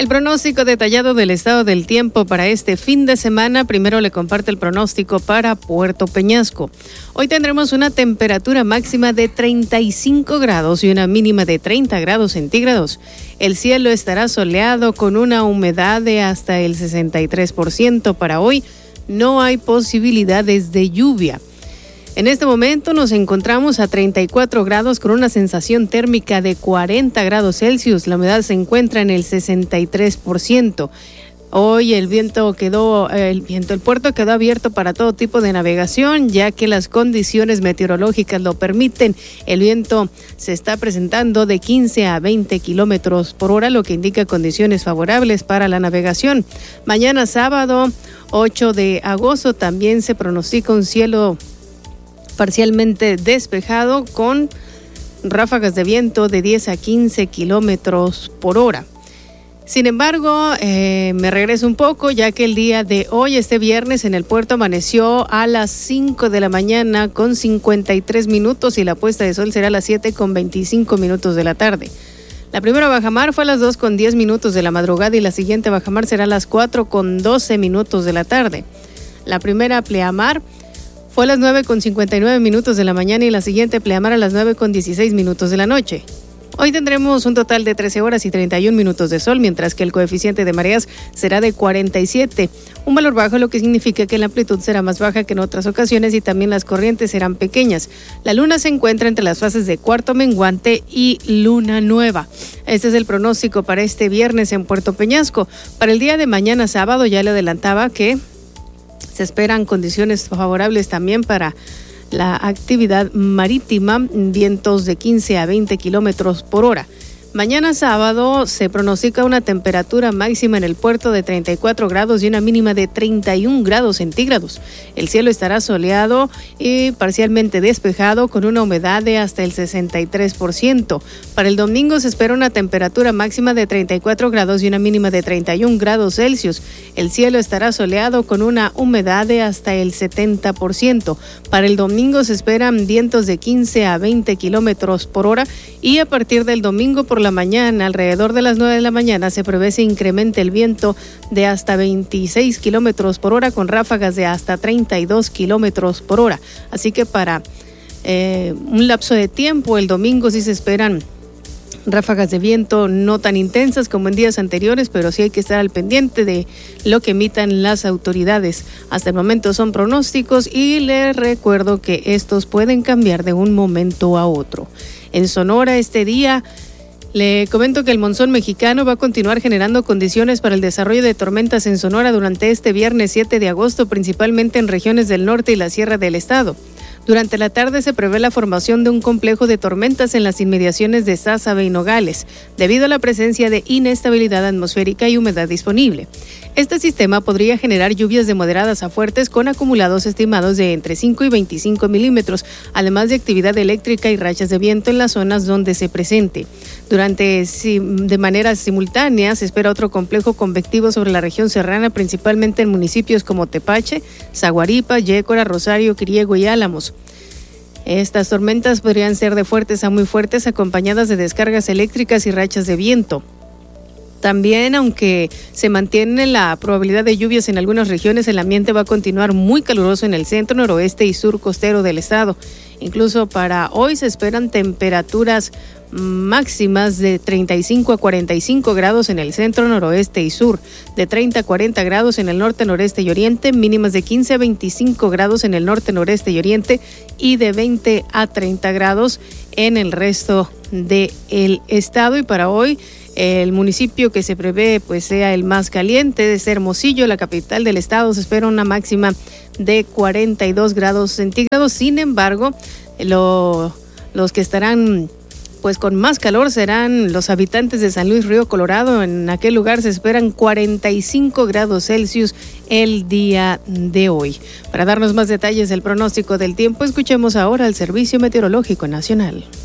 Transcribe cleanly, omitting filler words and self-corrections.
El pronóstico detallado del estado del tiempo para este fin de semana. Primero le comparto el pronóstico para Puerto Peñasco. Hoy tendremos una temperatura máxima de 35 grados y una mínima de 30 grados centígrados. El cielo estará soleado con una humedad de hasta el 63%. Para hoy no hay posibilidades de lluvia. En este momento nos encontramos a 34 grados con una sensación térmica de 40 grados Celsius. La humedad se encuentra en el 63%. Hoy el puerto quedó abierto para todo tipo de navegación, ya que las condiciones meteorológicas lo permiten. El viento se está presentando de 15 a 20 kilómetros por hora, lo que indica condiciones favorables para la navegación. Mañana sábado 8 de agosto también se pronostica un cielo parcialmente despejado con ráfagas de viento de 10 a 15 kilómetros por hora. Sin embargo, me regreso un poco, ya que el día de hoy, este viernes, en el puerto amaneció a las 5 de la mañana con 53 minutos y la puesta de sol será a las 7 con 25 minutos de la tarde. La primera bajamar fue a las 2 con 10 minutos de la madrugada y la siguiente bajamar será a las 4 con 12 minutos de la tarde. La primera pleamar fue a las 9 con 59 minutos de la mañana y la siguiente pleamar a las 9 con 16 minutos de la noche. Hoy tendremos un total de 13 horas y 31 minutos de sol, mientras que el coeficiente de mareas será de 47, un valor bajo, lo que significa que la amplitud será más baja que en otras ocasiones y también las corrientes serán pequeñas. La luna se encuentra entre las fases de cuarto menguante y luna nueva. Este es el pronóstico para este viernes en Puerto Peñasco. Para el día de mañana sábado ya le adelantaba que se esperan condiciones favorables también para la actividad marítima, vientos de 15 a 20 kilómetros por hora. Mañana sábado se pronostica una temperatura máxima en el puerto de 34 grados y una mínima de 31 grados centígrados. El cielo estará soleado y parcialmente despejado con una humedad de hasta el 63%. Para el domingo se espera una temperatura máxima de 34 grados y una mínima de 31 grados Celsius. El cielo estará soleado con una humedad de hasta el 70%. Para el domingo se esperan vientos de 15 a 20 kilómetros por hora y a partir del domingo por la mañana, alrededor de las 9 de la mañana, se prevé se incremente el viento de hasta 26 kilómetros por hora con ráfagas de hasta 32 kilómetros por hora. Así que para un lapso de tiempo, el domingo sí se esperan ráfagas de viento no tan intensas como en días anteriores, pero sí hay que estar al pendiente de lo que emitan las autoridades. Hasta el momento son pronósticos y les recuerdo que estos pueden cambiar de un momento a otro. En Sonora este día le comento que el monzón mexicano va a continuar generando condiciones para el desarrollo de tormentas en Sonora durante este viernes 7 de agosto, principalmente en regiones del norte y la sierra del estado. Durante la tarde se prevé la formación de un complejo de tormentas en las inmediaciones de Sázabe y Nogales, debido a la presencia de inestabilidad atmosférica y humedad disponible. Este sistema podría generar lluvias de moderadas a fuertes con acumulados estimados de entre 5 y 25 milímetros, además de actividad eléctrica y rachas de viento en las zonas donde se presente. De manera simultánea se espera otro complejo convectivo sobre la región serrana, principalmente en municipios como Tepache, Zaguaripa, Yécora, Rosario, Quiriego y Álamos. Estas tormentas podrían ser de fuertes a muy fuertes, acompañadas de descargas eléctricas y rachas de viento. También, aunque se mantiene la probabilidad de lluvias en algunas regiones, el ambiente va a continuar muy caluroso en el centro, noroeste y sur costero del estado. Incluso para hoy se esperan temperaturas máximas de 35 a 45 grados en el centro, noroeste y sur, de 30 a 40 grados en el norte, noreste y oriente, mínimas de 15 a 25 grados en el norte, noreste y oriente y de 20 a 30 grados en el resto del estado. Y para hoy el municipio que se prevé pues sea el más caliente es Hermosillo, la capital del estado. Se espera una máxima de 42 grados centígrados. Sin embargo, los que estarán pues con más calor serán los habitantes de San Luis Río Colorado. En aquel lugar se esperan 45 grados Celsius el día de hoy. Para darnos más detalles del pronóstico del tiempo, escuchemos ahora al Servicio Meteorológico Nacional.